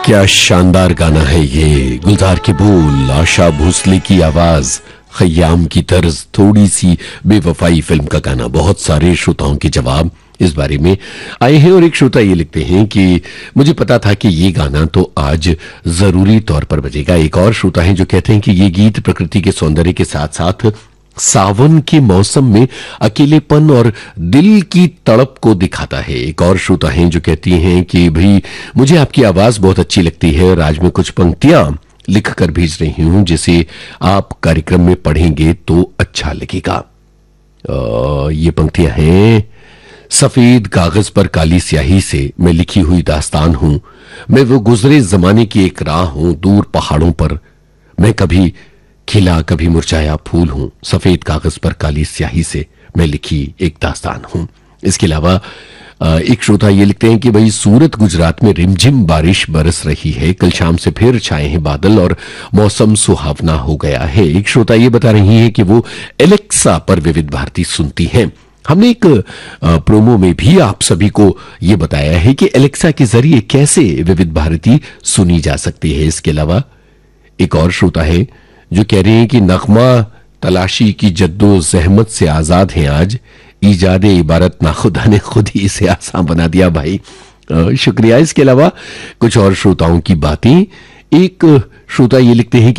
क्या शानदार गाना है ये। गुलजार के बोल, आशा भोसले की आवाज, खयाम की तर्ज, थोड़ी सी बेवफाई फिल्म का गाना। बहुत सारे श्रोताओं के जवाब इस बारे में आए हैं और एक श्रोता ये लिखते हैं कि मुझे पता था कि ये गाना तो आज जरूरी तौर पर बजेगा। एक और श्रोता हैं जो कहते हैं कि ये गीत प्रकृति के सौंदर्य के साथ साथ सावन के मौसम में अकेलेपन और दिल की तड़प को दिखाता है। एक और श्रोता हैं जो कहती हैं कि भाई मुझे आपकी आवाज बहुत अच्छी लगती है और आज मैं कुछ पंक्तियां लिख कर भेज रही हूं जिसे आप कार्यक्रम में पढ़ेंगे तो अच्छा लगेगा। ये पंक्तियां हैं, सफेद कागज पर काली स्याही से मैं लिखी हुई दास्तान हूं, मैं वो गुजरे जमाने की एक राह हूं, दूर पहाड़ों पर मैं कभी खिला कभी मुरझाया फूल हूं, सफेद कागज पर काली स्याही से मैं लिखी एक दास्तान हूं। इसके अलावा एक श्रोता ये लिखते हैं कि भाई सूरत गुजरात में रिमझिम बारिश बरस रही है, कल शाम से फिर छाए हैं बादल और मौसम सुहावना हो गया है। एक श्रोता ये बता रही है कि वो एलेक्सा पर विविध भारती सुनती हैं। हमने एक प्रोमो में भी आप सभी को यह बताया है कि एलेक्सा के जरिए कैसे विविध भारती सुनी जा सकती है। इसके अलावा एक और श्रोता है जो कह रहे हैं कि नगमा तलाशी की जद्दो जहमत से आजाद हैं आज, ईजाद इबारत ना खुदा ने खुद ही इसे आसान बना दिया। भाई शुक्रिया। इसके अलावा कुछ और श्रोताओं की बातें, एक श्रोता ये लिखते हैं कि